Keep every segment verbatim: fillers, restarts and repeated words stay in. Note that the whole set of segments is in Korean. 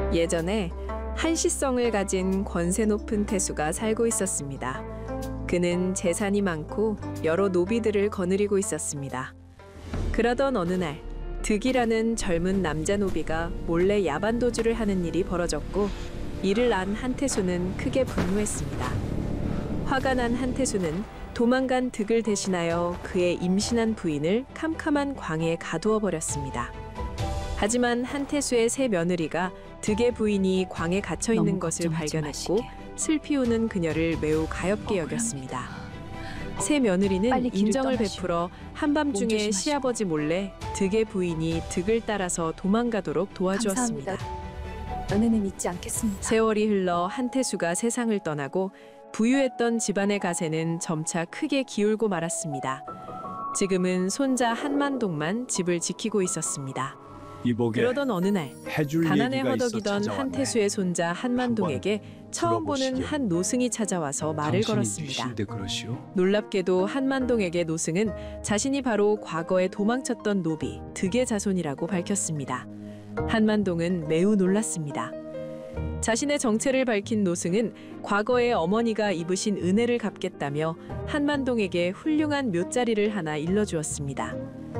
예전에 한시성을 가진 권세 높은 태수가 살고 있었습니다. 그는 재산이 많고 여러 노비들을 거느리고 있었습니다. 그러던 어느 날 득이라는 젊은 남자 노비가 몰래 야반도주를 하는 일이 벌어졌고, 이를 안 한태수는 크게 분노했습니다. 화가 난 한태수는 도망간 득을 대신하여 그의 임신한 부인을 캄캄한 광에 가두어 버렸습니다. 하지만 한태수의 새 며느리가 득의 부인이 광에 갇혀 있는 것을 발견했고 마시게. 슬피 우는 그녀를 매우 가엽게 여겼습니다. 새 며느리는 빨리 길을 인정을 떠나시오. 베풀어 한밤중에 몸 조심하시오. 시아버지 몰래 득의 부인이 득을 따라서 도망가도록 도와주었습니다. 감사합니다. 은혜는 잊지 않겠습니다. 세월이 흘러 한태수가 세상을 떠나고 부유했던 집안의 가세는 점차 크게 기울고 말았습니다. 지금은 손자 한만동만 집을 지키고 있었습니다. 이복에 그러던 어느 날 해줄 가난에 얘기가 있어 허덕이던 찾아왔네. 한태수의 손자 한만동에게 처음 보는 들어보시죠. 한 노승이 찾아와서 말을 당신이 걸었습니다. 뉘신데 그러시오? 놀랍게도 한만동에게 노승은 자신이 바로 과거에 도망쳤던 노비 득의 자손이라고 밝혔습니다. 한만동은 매우 놀랐습니다. 자신의 정체를 밝힌 노승은 과거에 어머니가 입으신 은혜를 갚겠다며 한만동에게 훌륭한 묘자리를 하나 일러주었습니다.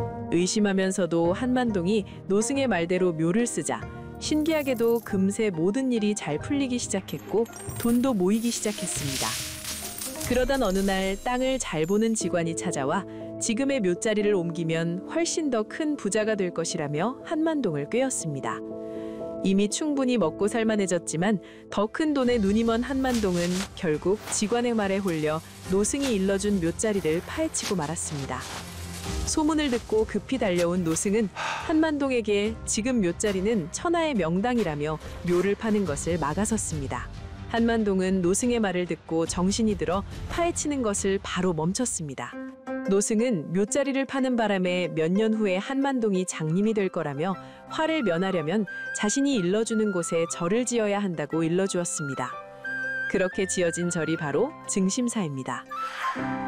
의심하면서도 한만동이 노승의 말대로 묘를 쓰자 신기하게도 금세 모든 일이 잘 풀리기 시작했고 돈도 모이기 시작했습니다. 그러던 어느 날 땅을 잘 보는 직관이 찾아와 지금의 묘자리를 옮기면 훨씬 더 큰 부자가 될 것이라며 한만동을 꾀었습니다. 이미 충분히 먹고 살만해졌지만 더 큰 돈에 눈이 먼 한만동은 결국 직관의 말에 홀려 노승이 일러준 묘자리를 파헤치고 말았습니다. 소문을 듣고 급히 달려온 노승은 한만동에게 지금 묘자리는 천하의 명당이라며 묘를 파는 것을 막아섰습니다. 한만동은 노승의 말을 듣고 정신이 들어 파헤치는 것을 바로 멈췄습니다. 노승은 묘자리를 파는 바람에 몇 년 후에 한만동이 장님이 될 거라며 화를 면하려면 자신이 일러주는 곳에 절을 지어야 한다고 일러주었습니다. 그렇게 지어진 절이 바로 증심사입니다.